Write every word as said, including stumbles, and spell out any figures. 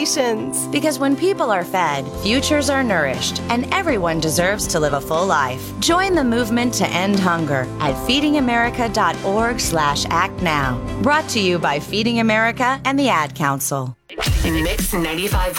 Congratulations! Because when people are fed, futures are nourished, and everyone deserves to live a full life. Join the movement to end hunger at feedingamerica.org slash act now. Brought to you by Feeding America and the Ad Council. Mix ninety-five.